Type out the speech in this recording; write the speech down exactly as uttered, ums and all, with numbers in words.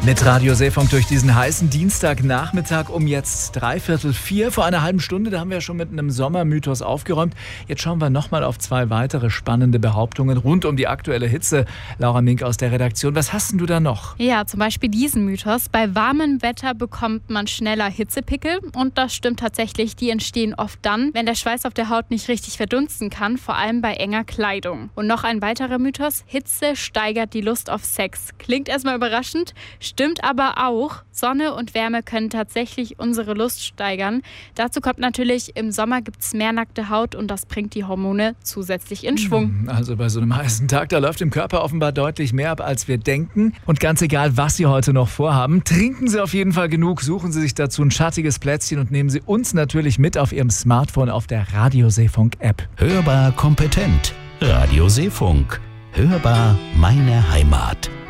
Mit Radio Seefunk durch diesen heißen Dienstagnachmittag um jetzt dreiviertel vier. Vor einer halben Stunde, da haben wir schon mit einem Sommermythos aufgeräumt. Jetzt schauen wir nochmal auf zwei weitere spannende Behauptungen rund um die aktuelle Hitze. Laura Mink aus der Redaktion, was hast denn du da noch? Ja, zum Beispiel diesen Mythos. Bei warmem Wetter bekommt man schneller Hitzepickel. Und das stimmt tatsächlich. Die entstehen oft dann, wenn der Schweiß auf der Haut nicht richtig verdunsten kann, vor allem bei enger Kleidung. Und noch ein weiterer Mythos. Hitze steigert die Lust auf Sex. Klingt erstmal überraschend. Stimmt aber auch, Sonne und Wärme können tatsächlich unsere Lust steigern. Dazu kommt natürlich, im Sommer gibt es mehr nackte Haut und das bringt die Hormone zusätzlich in Schwung. Also bei so einem heißen Tag, da läuft im Körper offenbar deutlich mehr ab, als wir denken. Und ganz egal, was Sie heute noch vorhaben, trinken Sie auf jeden Fall genug, suchen Sie sich dazu ein schattiges Plätzchen und nehmen Sie uns natürlich mit auf Ihrem Smartphone auf der Radio Seefunk App. Hörbar kompetent. Radio Seefunk. Hörbar meine Heimat.